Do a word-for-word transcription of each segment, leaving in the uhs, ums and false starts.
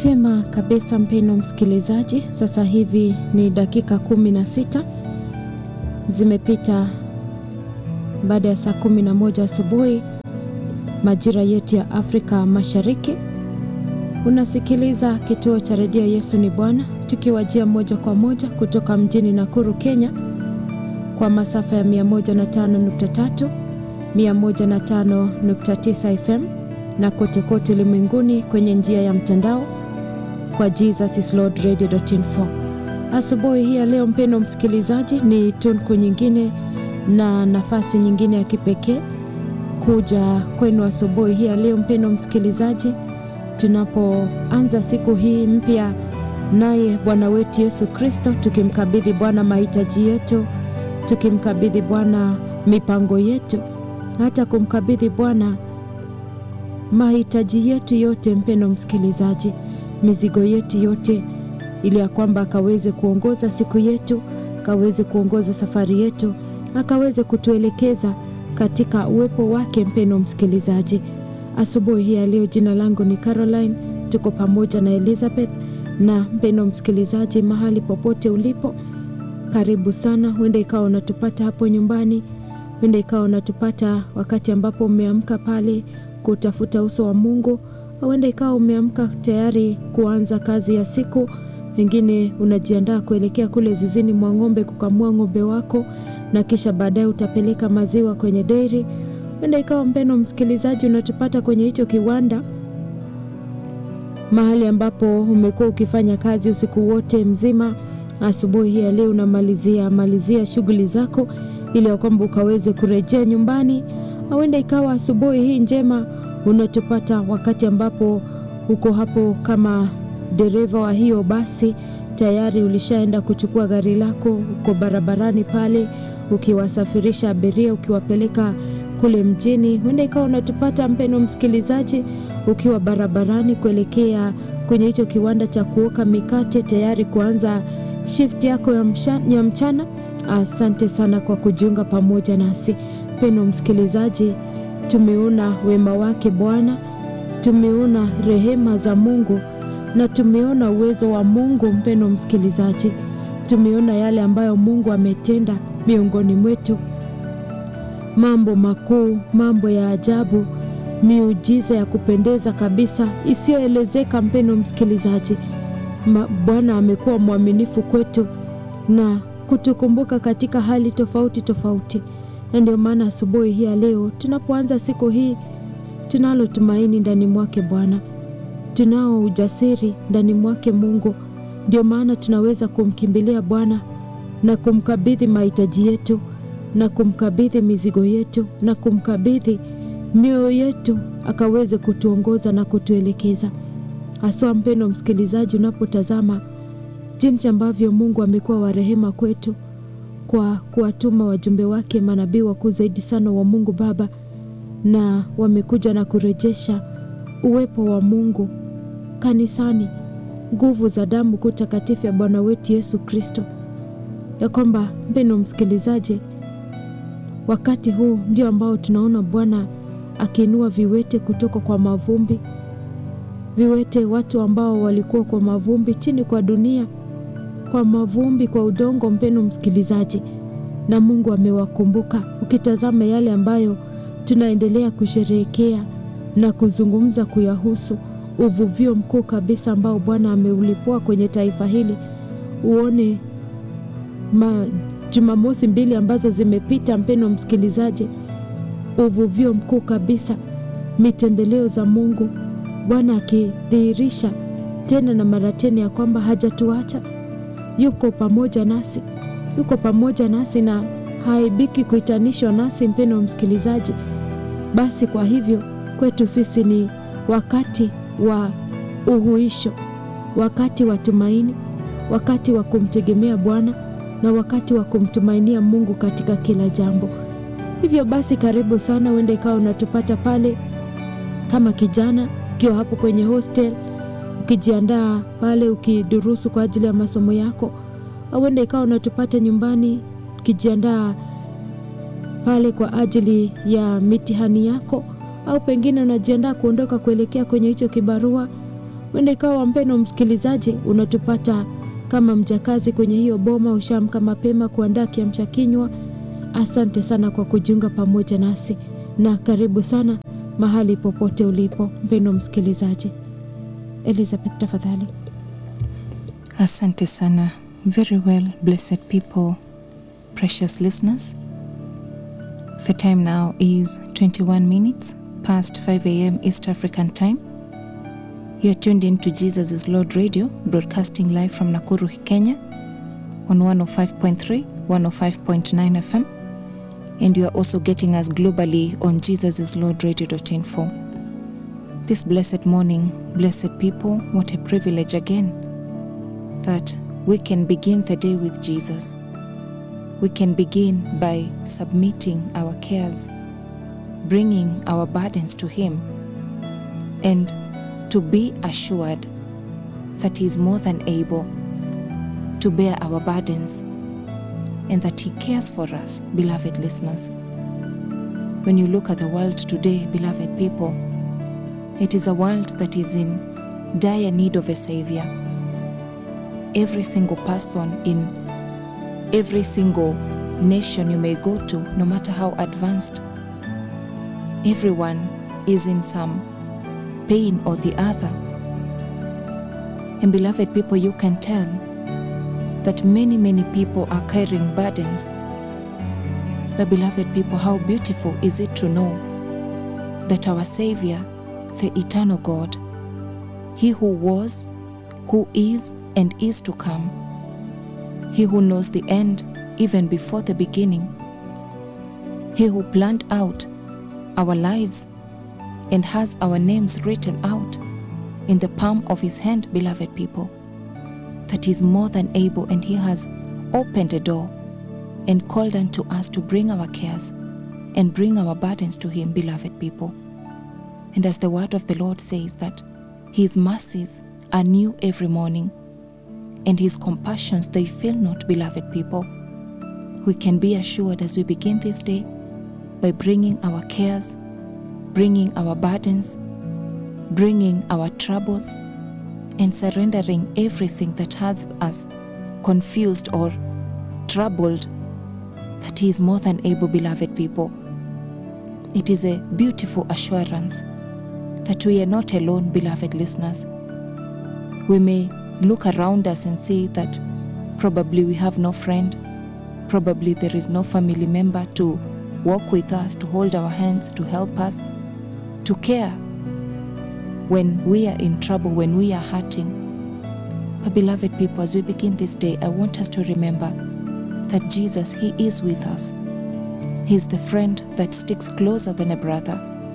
Vyema kabisa mpeno msikilizaji, sasa hivi ni dakika kumi na sita zimepita baada ya saa kumi na moja asubuhi majira yetu ya Afrika Mashariki. Unasikiliza kituo cha redio Yesu ni Bwana, tukiwajia moja kwa moja kutoka mjini Nakuru, Kenya, kwa masafa ya mia moja na tano nukta tatu, mia moja na tano nukta tisa F M na kote kote ulimwenguni kwenye njia ya mtandao kwa jesus is lord radio dot info. Asubuhi hii ya leo mpeno msikilizaji, ni tunku nyingine na nafasi nyingine ya kipekee kuja kwenu asubuhi hii ya leo mpeno msikilizaji, tunapoanza siku hii mpya naye Bwana wetu Yesu Kristo, tukimkabidhi Bwana mahitaji yetu, tukimkabidhi Bwana mipango yetu, hata kumkabidhi Bwana mahitaji yetu yote mpeno msikilizaji, mizigo yetu yote, ili ya kwamba akaweze kuongoza siku yetu, akaweze kuongoza safari yetu, akaweze kutuelekeza katika uwepo wake mpeno msikilizaji. Asubuhi hii ya leo jina langu ni Caroline, tuko pamoja na Elizabeth, na mpeno msikilizaji mahali popote ulipo, karibu sana. Huenda ikawa unatupata hapo nyumbani, huenda ikawa unatupata wakati ambapo umeamka pale kutafuta uso wa Mungu, huenda ikawa umeamka tayari kuanza kazi ya siku, wengine unajiandaa kuelekea kule zizini mwa ng'ombe kukamua ng'ombe wako na kisha baadaye utapeleka maziwa kwenye dairy. Huenda ikawa mpeno msikilizaji unatupata kwenye hicho kiwanda, mahali ambapo umekuwa ukifanya kazi usiku wote mzima. Asubuhi hii leo unamalizia malizia shughuli zako ili kwamba ukaweze kurejea nyumbani. Huenda ikawa asubuhi hii njema unatupata wakati ambapo uko hapo kama dereva wa hiyo basi, tayari ulishaenda kuchukua gari lako, uko barabarani pale ukiwasafirisha abiria, ukiwapeleka kule mjini. Huenda ikawa unatupata mpeno msikilizaji ukiwa barabarani kuelekea kwenye hicho kiwanda cha kuoka mikate, tayari kuanza shift yako ya, mshana, ya mchana. Asante sana kwa kujiunga pamoja nasi mpeno msikilizaji. Tumeona wema wake Bwana, tumeona rehema za Mungu, na tumeona uwezo wa Mungu mpeno msikilizaji. Tumeona yale ambayo Mungu ametenda miongoni mwetu, mambo makuu, mambo ya ajabu, miujiza ya kupendeza kabisa isiyoelezeka mpeno msikilizaji. Bwana amekuwa mwaminifu kwetu na kutukumbuka katika hali tofauti tofauti. Na ndio maana asubuhi hii leo tunapoanza siku hii tunalo tumaini ndani mwake Bwana, tunao ujasiri ndani mwake Mungu. Ndio maana tunaweza kumkimbilia Bwana na kumkabidhi mahitaji yetu, na kumkabidhi mizigo yetu, na kumkabidhi mioyo yetu, akaweze kutuongoza na kutuelekeza. Aswa mpendo msikilizaji, unapotazama jinsi ambavyo Mungu amekuwa wa rehema kwetu kwa kuwatuma wajumbe wake manabii wakuu zaidi sana wa Mungu Baba, na wamekuja na kurejesha uwepo wa Mungu kanisani, nguvu za damu kutakatifu ya Bwana wetu Yesu Kristo. Ya kwamba mpendo msikilizaji, wakati huu ndio ambao tunaona Bwana akiinua viwete kutoka kwa mavumbi, viwete, watu ambao walikuwa kwa mavumbi chini kwa dunia, kwa mavumbi, kwa udongo mpendo msikilizaji, na Mungu amewakumbuka. Ukitazama yale ambayo tunaendelea kusherehekea na kuzungumza kuyahusu, uvuvio mkuu kabisa ambao Bwana ameulipua kwenye taifa hili, uone ma Jumamosi mbili ambazo zimepita mpendo msikilizaji, uvuvio mkuu kabisa, mitembeleo za Mungu, Bwana akidhihirisha tena na mara tena ya kwamba hajatuacha, yuko pamoja nasi, yuko pamoja nasi na haibiki kuitanishwa nasi mpendo msikilizaji. Basi kwa hivyo kwetu sisi ni wakati wa uhuisho, wakati wa tumaini, wakati wa kumtegemea Bwana, na wakati wa kumtumainia Mungu katika kila jambo. Hivyo basi karibu sana. Uende ikawa unatupata pale kama kijana ukiwa hapo kwenye hostel, ukijiandaa pale ukidurusu kwa ajili ya masomo yako, au uende ikawa unatupata nyumbani ukijiandaa pale kwa ajili ya mitihani yako, au pengine unajiandaa kuondoka kuelekea kwenye hicho kibarua. Huenda ikawa mpendwa msikilizaji, unatupata kama mjakazi kwenye hiyo boma, ushamka mapema kuandaa kiamsha kinywa. Asante sana kwa kujiunga pamoja nasi, na karibu sana mahali popote ulipo mpendwa msikilizaji. Elizabeth, tafadhali. Asante sana. Very well, blessed people, precious listeners. The time now is twenty-one minutes past five a.m. East African time. You are tuned in to Jesus is Lord Radio, broadcasting live from Nakuru, Kenya, on one oh five point three, one oh five point nine F M. And you are also getting us globally on jesus is lord radio dot info. This blessed morning, blessed people, what a privilege again that we can begin the day with Jesus. We can begin by submitting our cares, bringing our burdens to Him, and to be assured that He is more than able to bear our burdens and that He cares for us, beloved listeners. When you look at the world today, beloved people, it is a world that is in dire need of a Savior. Every single person in every single nation you may go to, no matter how advanced, everyone is in some pain or the other. And beloved people, you can tell that many, many people are carrying burdens. But beloved people, how beautiful is it to know that our Savior, the eternal God, He who was, who is, and is to come, He who knows the end even before the beginning, He who planned out our lives and has our names written out in the palm of His hand, beloved people, that He is more than able, and He has opened a door and called unto us to bring our cares and bring our burdens to Him, beloved people. And as the word of the Lord says, that His mercies are new every morning, and His compassions, they fail not, beloved people. We can be assured as we begin this day by bringing our cares, bringing our burdens, bringing our troubles, and surrendering everything that has us confused or troubled, that He is more than able, beloved people. It is a beautiful assurance that we are not alone, beloved listeners. We may look around us and see that probably we have no friend, probably there is no family member to walk with us, to hold our hands, to help us, to care when we are in trouble, when we are hurting. But beloved people, as we begin this day, I want us to remember that Jesus, He is with us. He is the friend that sticks closer than a brother.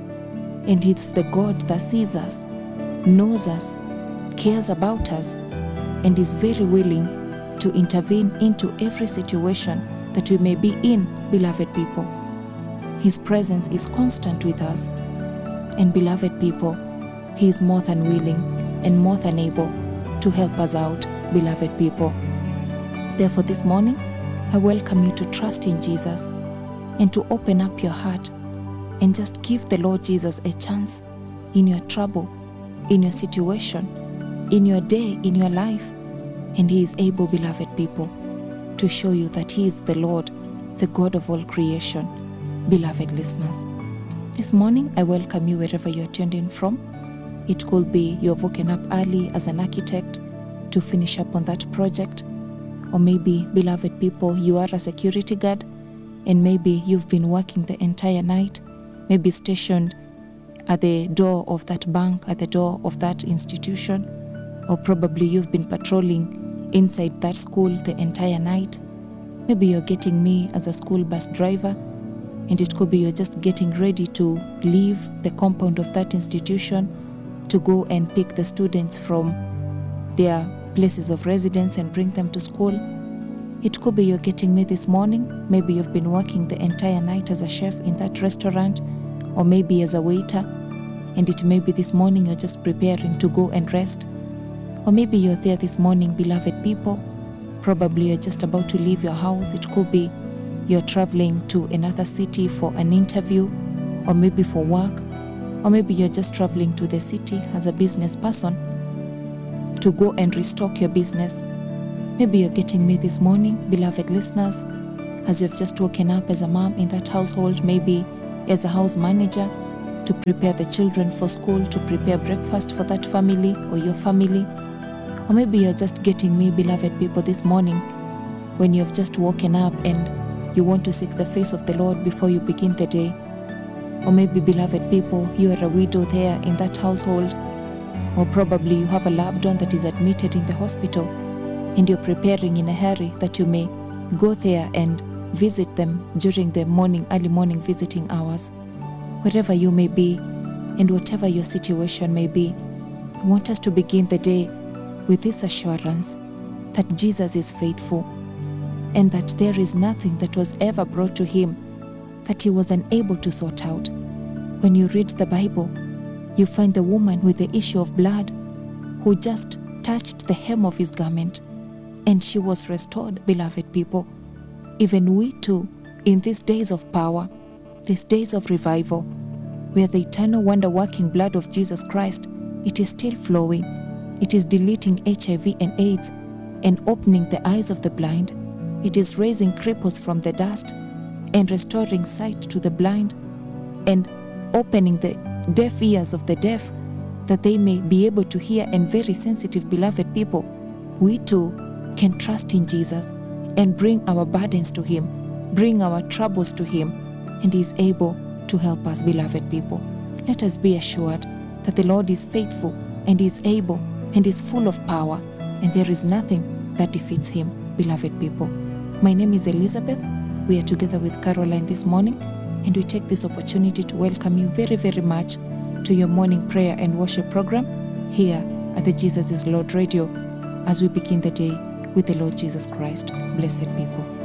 And He's the God that sees us, knows us, cares about us, and is very willing to intervene into every situation that we may be in, beloved people. His presence is constant with us. And beloved people, He is more than willing and more than able to help us out, beloved people. Therefore, this morning, I welcome you to trust in Jesus and to open up your heart and just give the Lord Jesus a chance in your trouble, in your situation, in your day, in your life. And He is able, beloved people, to show you that He is the Lord, the God of all creation, beloved listeners. This morning, I welcome you wherever you are tuned in from. It could be you have woken up early as an architect to finish up on that project. Or maybe, beloved people, you are a security guard and maybe you've been working the entire night, maybe stationed at the door of that bank, at the door of that institution. Or probably you've been patrolling inside that school the entire night. Maybe you're getting me as a school bus driver, and it could be you're just getting ready to leave the compound of that institution to go and pick the students from their places of residence and bring them to school. It could be you're getting me this morning. Maybe you've been working the entire night as a chef in that restaurant, or maybe as a waiter, and it may be this morning you're just preparing to go and rest. Or maybe you're there this morning, beloved people. Probably you're just about to leave your house. It could be you're traveling to another city for an interview, or maybe for work, or maybe you're just traveling to the city as a business person. to go and restock your business. Maybe you're getting me this morning, beloved listeners, as you've just woken up as a mom in that household, maybe as a house manager, to prepare the children for school, to prepare breakfast for that family or your family. Or maybe you're just getting me, beloved people, this morning when you've just woken up and you want to seek the face of the Lord before you begin the day. Or maybe, beloved people, you are a widow there in that household, or probably you have a loved one that is admitted in the hospital and you're preparing in a hurry that you may go there and visit them during the morning, early morning visiting hours. Wherever you may be and whatever your situation may be, I want us to begin the day with this assurance that Jesus is faithful and that there is nothing that was ever brought to him that he was unable to sort out. When you read the Bible, you find the woman with the issue of blood who just touched the hem of his garment and she was restored, beloved people. Even we too, in these days of power, these days of revival, where the eternal wonder-working blood of Jesus Christ, it is still flowing. It is deleting H I V and AIDS and opening the eyes of the blind. It is raising cripples from the dust and restoring sight to the blind and opening the deaf ears of the deaf that they may be able to hear. And very sensitive, beloved people, we too can trust in Jesus and bring our burdens to him, bring our troubles to him, and he is able to help us, beloved people. Let us be assured that the Lord is faithful and is able and is full of power, and there is nothing that defeats him, beloved people. My name is Elizabeth. We are together with Caroline this morning, and we take this opportunity to welcome you very, very much to your morning prayer and worship program here at the Jesus is Lord Radio as we begin the day with the Lord Jesus Christ. Blessed people.